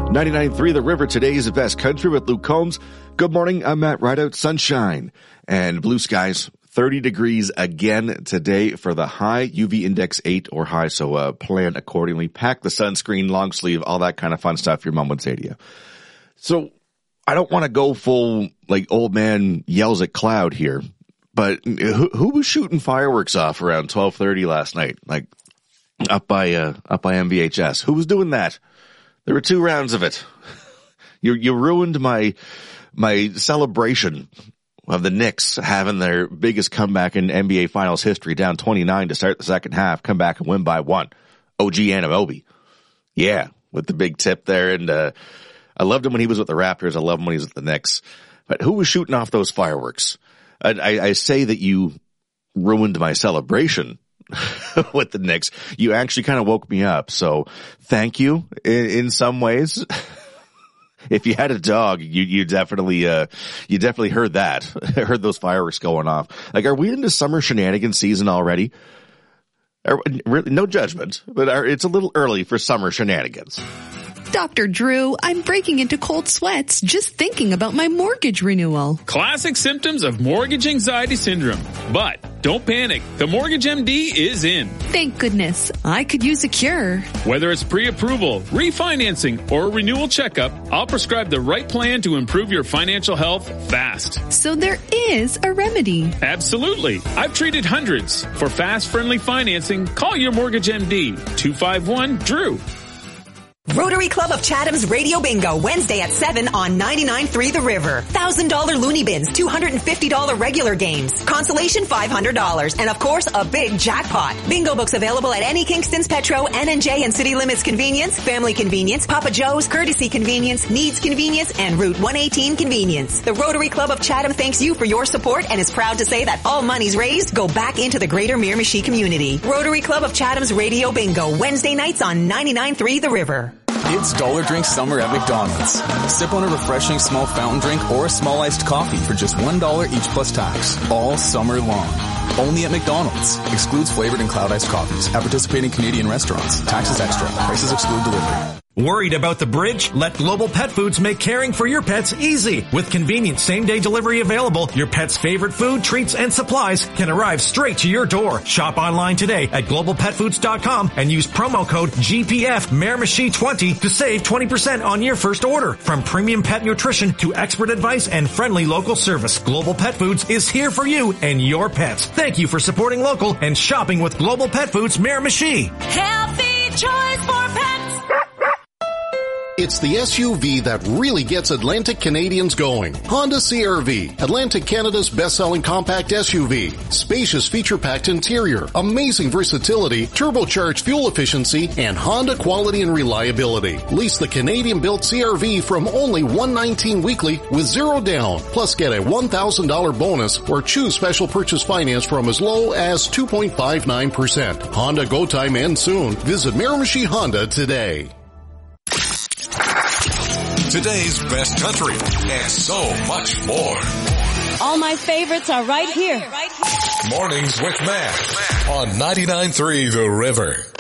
99.3 The River, today's best country with Luke Combs. Good morning, I'm Matt Rideout. Sunshine and blue skies, 30 degrees again today for the high, UV index 8 or high, so plan accordingly. Pack the sunscreen, long sleeve, all that kind of fun stuff your mom would say to you. So I don't want to go full, like, old man yells at cloud here, but who was shooting fireworks off around 12:30 last night? Like, up by MVHS. Who was doing that? There were 2 rounds of it. You ruined my celebration of the Knicks having their biggest comeback in NBA Finals history, down 29 to start the second half, come back and win by 1. OG Anunoby. Yeah, with the big tip there. And I loved him when he was with the Raptors. I love him when he was with the Knicks. But who was shooting off those fireworks? I say that you ruined my celebration with the Knicks. You actually kind of woke me up. So thank you in some ways. If you had a dog, you definitely heard that, heard those fireworks going off. Like, are we into summer shenanigans season already? Really, no judgment, but it's a little early for summer shenanigans. Dr. Drew, I'm breaking into cold sweats just thinking about my mortgage renewal. Classic symptoms of mortgage anxiety syndrome. But don't panic. The Mortgage MD is in. Thank goodness. I could use a cure. Whether it's pre-approval, refinancing, or a renewal checkup, I'll prescribe the right plan to improve your financial health fast. So there is a remedy. Absolutely. I've treated hundreds. For fast, friendly financing, call your Mortgage MD. 251-DREW. Rotary Club of Chatham's Radio Bingo, Wednesday at 7 on 99.3 The River. $1,000 loony bins, $250 regular games, consolation $500, and of course, a big jackpot. Bingo books available at any Kingston's Petro, NNJ and City Limits Convenience, Family Convenience, Papa Joe's, Courtesy Convenience, Needs Convenience, and Route 118 Convenience. The Rotary Club of Chatham thanks you for your support and is proud to say that all monies raised go back into the greater Miramichi community. Rotary Club of Chatham's Radio Bingo, Wednesday nights on 99.3 The River. It's Dollar Drink Summer at McDonald's. Sip on a refreshing small fountain drink or a small iced coffee for just $1 each plus tax, all summer long. Only at McDonald's. Excludes flavored and cloud iced coffees at participating Canadian restaurants. Taxes extra. Prices exclude delivery. Worried about the bridge? Let Global Pet Foods make caring for your pets easy. With convenient same-day delivery available, your pet's favorite food, treats, and supplies can arrive straight to your door. Shop online today at globalpetfoods.com and use promo code GPF Miramichi20 to save 20% on your first order. From premium pet nutrition to expert advice and friendly local service, Global Pet Foods is here for you and your pets. Thank you for supporting local and shopping with Global Pet Foods Miramichi. Healthy choice for pets. It's the SUV that really gets Atlantic Canadians going. Honda CR-V, Atlantic Canada's best-selling compact SUV. Spacious feature-packed interior, amazing versatility, turbocharged fuel efficiency, and Honda quality and reliability. Lease the Canadian-built CR-V from only $119 weekly with 0 down. Plus get a $1,000 bonus or choose special purchase finance from as low as 2.59%. Honda go time ends soon. Visit Miramichi Honda today. Today's best country and so much more. All my favorites are right here. Mornings with Matt on 99.3 The River.